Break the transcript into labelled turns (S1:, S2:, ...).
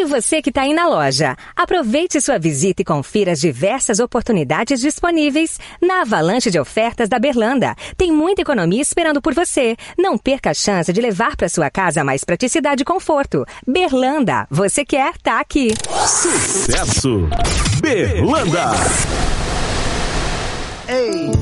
S1: você que está aí na loja, aproveite sua visita e confira as diversas oportunidades disponíveis na avalanche de ofertas da Berlanda. Tem muita economia esperando por você. Não perca a chance de levar para sua casa mais praticidade e conforto. Berlanda, você quer, tá aqui.
S2: Sucesso! Berlanda!
S3: Ei!